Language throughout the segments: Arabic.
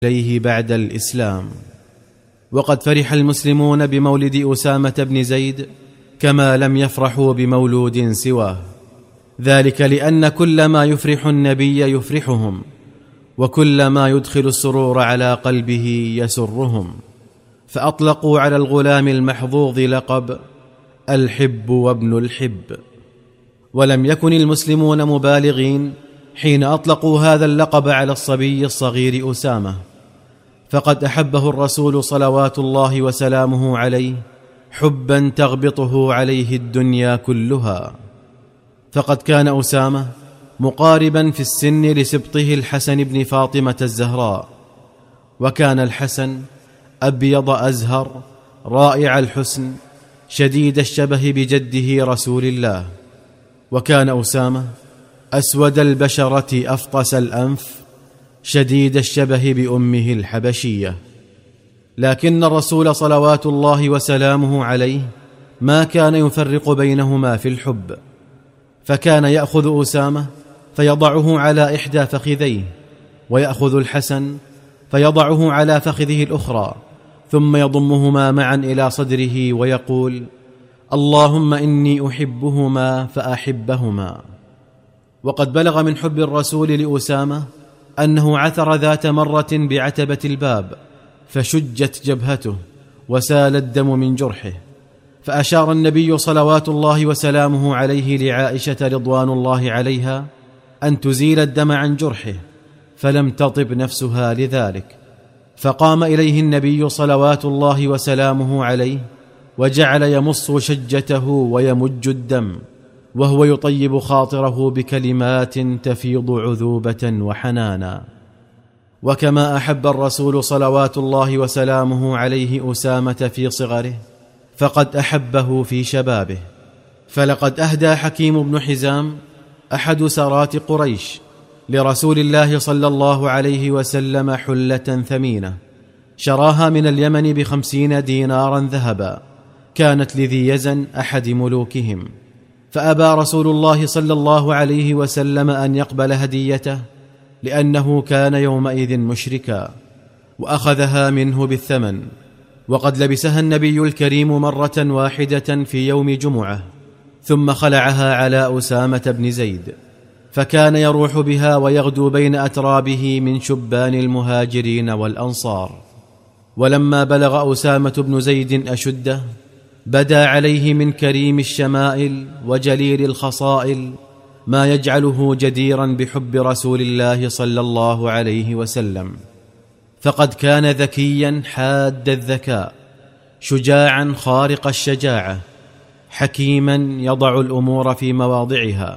إليه بعد الإسلام. وقد فرح المسلمون بمولد أسامة بن زيد كما لم يفرحوا بمولود سواه، ذلك لأن كل ما يفرح النبي يفرحهم، وكل ما يدخل السرور على قلبه يسرهم، فأطلقوا على الغلام المحظوظ لقب الحب وابن الحب. ولم يكن المسلمون مبالغين حين أطلقوا هذا اللقب على الصبي الصغير أسامة، فقد أحبه الرسول صلوات الله وسلامه عليه حبا تغبطه عليه الدنيا كلها. فقد كان أسامة مقاربا في السن لسبطه الحسن بن فاطمة الزهراء، وكان الحسن أبيض أزهر رائع الحسن شديد الشبه بجده رسول الله، وكان أسامة أسود البشرة أفطس الأنف شديد الشبه بأمه الحبشية. لكن الرسول صلوات الله وسلامه عليه ما كان يفرق بينهما في الحب، فكان يأخذ أسامة فيضعه على إحدى فخذيه، ويأخذ الحسن فيضعه على فخذه الأخرى، ثم يضمهما معا إلى صدره ويقول: اللهم إني أحبهما فأحبهما. وقد بلغ من حب الرسول لأسامة أنه عثر ذات مرة بعتبة الباب فشجت جبهته وسال الدم من جرحه، فأشار النبي صلوات الله وسلامه عليه لعائشة رضوان الله عليها أن تزيل الدم عن جرحه، فلم تطب نفسها لذلك، فقام إليه النبي صلوات الله وسلامه عليه وجعل يمص شجته ويمج الدم، وهو يطيب خاطره بكلمات تفيض عذوبة وحنانا. وكما أحب الرسول صلوات الله وسلامه عليه أسامة في صغره، فقد أحبه في شبابه. فلقد أهدى حكيم بن حزام أحد سرات قريش لرسول الله صلى الله عليه وسلم حلة ثمينة شراها من اليمن ب50 دينارا ذهبا، كانت لذي يزن أحد ملوكهم، فأبى رسول الله صلى الله عليه وسلم أن يقبل هديته لأنه كان يومئذ مشركا، وأخذها منه بالثمن. وقد لبسها النبي الكريم مرة واحدة في يوم جمعة، ثم خلعها على أسامة بن زيد، فكان يروح بها ويغدو بين أترابه من شبان المهاجرين والأنصار. ولما بلغ أسامة بن زيد أشده بدا عليه من كريم الشمائل وجليل الخصائل ما يجعله جديرا بحب رسول الله صلى الله عليه وسلم، فقد كان ذكيا حاد الذكاء، شجاعا خارق الشجاعة، حكيما يضع الأمور في مواضعها،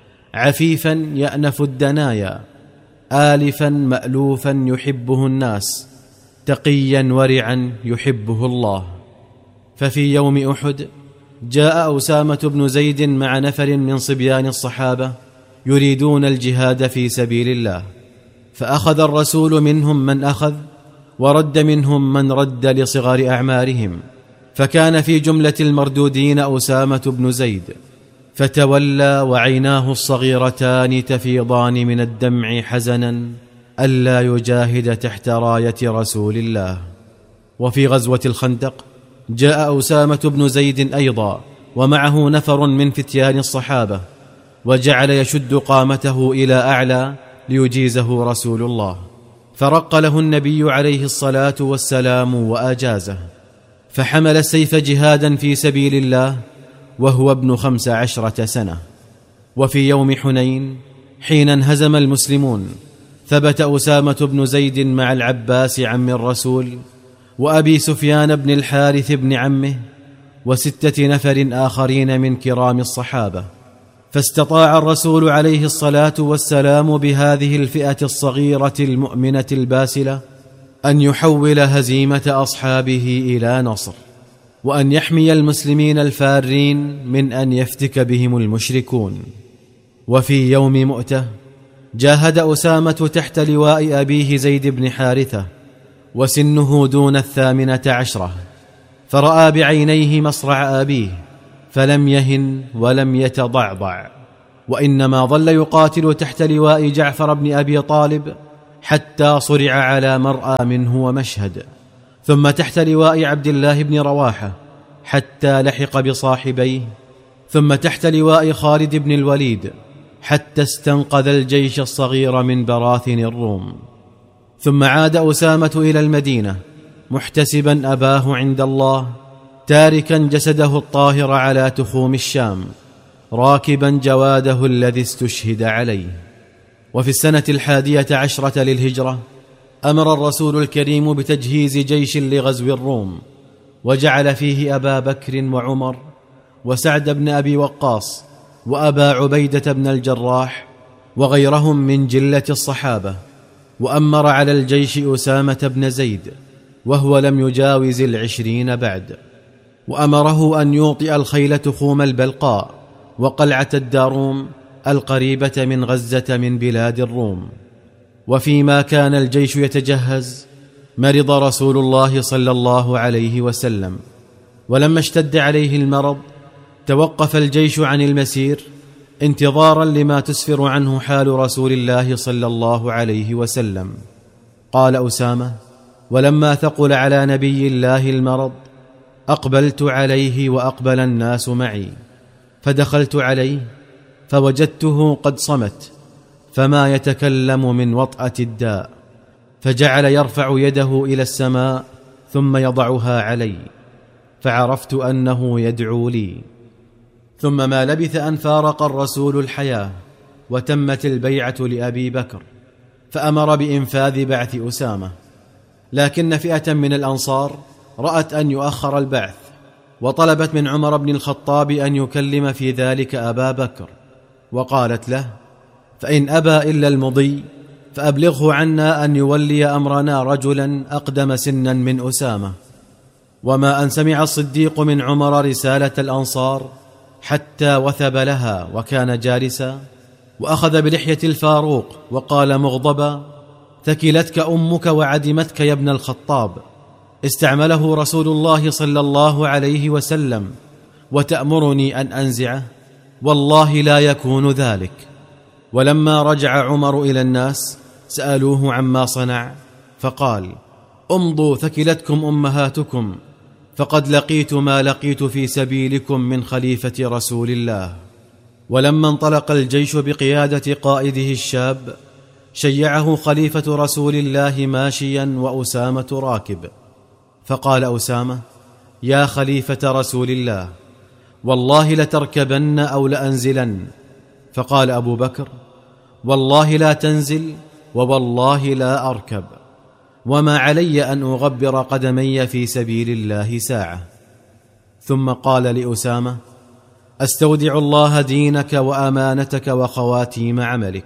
عفيفا يأنف الدنايا، آلفا مألوفا يحبه الناس، تقيا ورعا يحبه الله. ففي يوم أحد جاء أسامة بن زيد مع نفر من صبيان الصحابة يريدون الجهاد في سبيل الله، فأخذ الرسول منهم من أخذ ورد منهم من رد لصغار أعمارهم، فكان في جملة المردودين أسامة بن زيد، فتولى وعيناه الصغيرتان تفيضان من الدمع حزنا ألا يجاهد تحت راية رسول الله. وفي غزوة الخندق جاء أسامة بن زيد أيضا ومعه نفر من فتيان الصحابة، وجعل يشد قامته إلى أعلى ليجيزه رسول الله، فرق له النبي عليه الصلاة والسلام وأجازه، فحمل السيف جهادا في سبيل الله وهو ابن 15 سنة. وفي يوم حنين حين انهزم المسلمون ثبت أسامة بن زيد مع العباس عم الرسول وأبي سفيان بن الحارث بن عمه و6 نفر آخرين من كرام الصحابة، فاستطاع الرسول عليه الصلاة والسلام بهذه الفئة الصغيرة المؤمنة الباسلة أن يحول هزيمة أصحابه إلى نصر، وأن يحمي المسلمين الفارين من أن يفتك بهم المشركون. وفي يوم مؤتة جاهد أسامة تحت لواء أبيه زيد بن حارثة وسنه دون 18، فرأى بعينيه مصرع أبيه فلم يهن ولم يتضعضع، وإنما ظل يقاتل تحت لواء جعفر بن أبي طالب حتى صرع على مرأى منه ومشهد، ثم تحت لواء عبد الله بن رواحة حتى لحق بصاحبيه، ثم تحت لواء خالد بن الوليد حتى استنقذ الجيش الصغير من براثن الروم. ثم عاد أسامة إلى المدينة محتسبا أباه عند الله، تاركا جسده الطاهر على تخوم الشام، راكبا جواده الذي استشهد عليه. وفي السنة 11 للهجرة أمر الرسول الكريم بتجهيز جيش لغزو الروم، وجعل فيه أبا بكر وعمر وسعد بن أبي وقاص وأبا عبيدة بن الجراح وغيرهم من جلة الصحابة، وأمر على الجيش أسامة بن زيد وهو لم يجاوز 20 بعد، وأمره أن يوطئ الخيل تخوم البلقاء وقلعة الداروم القريبة من غزة من بلاد الروم. وفيما كان الجيش يتجهز مرض رسول الله صلى الله عليه وسلم، ولما اشتد عليه المرض توقف الجيش عن المسير انتظارا لما تسفر عنه حال رسول الله صلى الله عليه وسلم. قال أسامة: ولما ثقل على نبي الله المرض أقبلت عليه وأقبل الناس معي، فدخلت عليه فوجدته قد صمت فما يتكلم من وطأة الداء، فجعل يرفع يده إلى السماء ثم يضعها علي، فعرفت أنه يدعو لي. ثم ما لبث أن فارق الرسول الحياة وتمت البيعة لأبي بكر، فأمر بإنفاذ بعث أسامة، لكن فئة من الأنصار رأت أن يؤخر البعث، وطلبت من عمر بن الخطاب أن يكلم في ذلك أبا بكر، وقالت له: فإن أبى إلا المضي فأبلغه عنا أن يولي أمرنا رجلا أقدم سنا من أسامة. وما أن سمع الصديق من عمر رسالة الأنصار حتى وثب لها وكان جالسا، وأخذ بلحية الفاروق وقال مغضبا: ثكلتك أمك وعدمتك يا ابن الخطاب، استعمله رسول الله صلى الله عليه وسلم وتأمرني أن أنزعه؟ والله لا يكون ذلك. ولما رجع عمر إلى الناس سألوه عما صنع، فقال: امضوا ثكلتكم أمهاتكم، فقد لقيت ما لقيت في سبيلكم من خليفة رسول الله. ولما انطلق الجيش بقيادة قائده الشاب شيعه خليفة رسول الله ماشيا وأسامة راكب، فقال أسامة: يا خليفة رسول الله، والله لتركبن أو لأنزلن. فقال أبو بكر: والله لا تنزل ووالله لا أركب، وما علي أن أغبر قدمي في سبيل الله ساعة. ثم قال لأسامة: أستودع الله دينك وأمانتك وخواتيم عملك،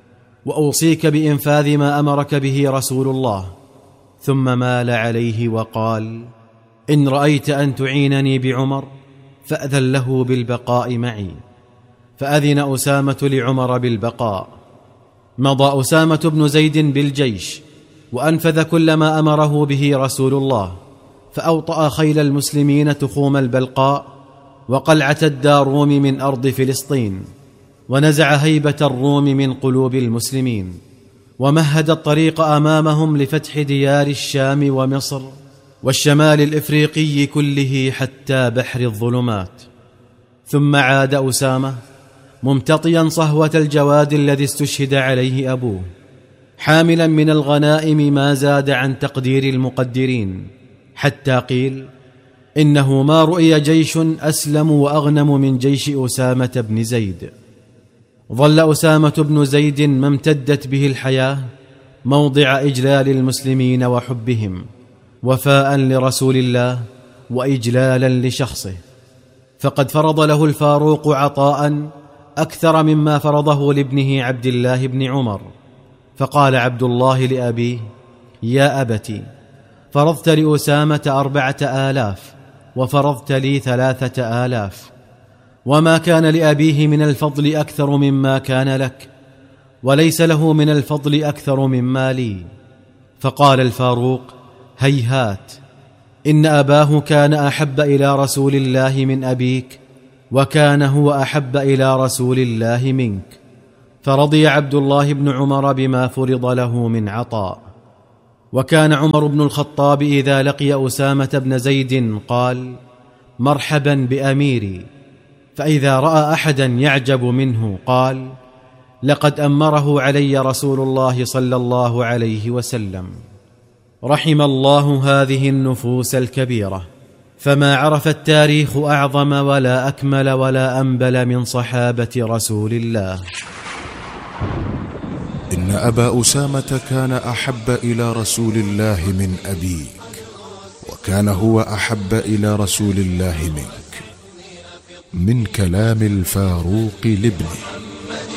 وأوصيك بإنفاذ ما أمرك به رسول الله. ثم مال عليه وقال: إن رأيت أن تعينني بعمر فأذن له بالبقاء معي. فأذن أسامة لعمر بالبقاء. مضى أسامة بن زيد بالجيش وأنفذ كل ما أمره به رسول الله، فأوطأ خيل المسلمين تخوم البلقاء وقلعة الداروم من أرض فلسطين، ونزع هيبة الروم من قلوب المسلمين، ومهد الطريق أمامهم لفتح ديار الشام ومصر والشمال الإفريقي كله حتى بحر الظلمات. ثم عاد أسامة ممتطيا صهوة الجواد الذي استشهد عليه أبوه، حاملا من الغنائم ما زاد عن تقدير المقدرين، حتى قيل إنه ما رؤي جيش أسلم وأغنم من جيش أسامة بن زيد. ظل أسامة بن زيد ما امتدت به الحياة موضع إجلال المسلمين وحبهم، وفاء لرسول الله وإجلالا لشخصه، فقد فرض له الفاروق عطاء أكثر مما فرضه لابنه عبد الله بن عمر. فقال عبد الله لأبيه: يا أبتي، فرضت لأسامة 4000 وفرضت لي 3000، وما كان لأبيه من الفضل أكثر مما كان لك، وليس له من الفضل أكثر مما لي. فقال الفاروق: هيهات، إن أباه كان أحب إلى رسول الله من أبيك، وكان هو أحب إلى رسول الله منك. فرضي عبد الله بن عمر بما فرض له من عطاء. وكان عمر بن الخطاب إذا لقي أسامة بن زيد قال: مرحبا بأميري، فإذا رأى أحدا يعجب منه قال: لقد أمره علي رسول الله صلى الله عليه وسلم. رحم الله هذه النفوس الكبيرة، فما عرف التاريخ أعظم ولا أكمل ولا أنبل من صحابة رسول الله. إن أبا أسامة كان أحب إلى رسول الله من أبيك، وكان هو أحب إلى رسول الله منك. من كلام الفاروق لابنه.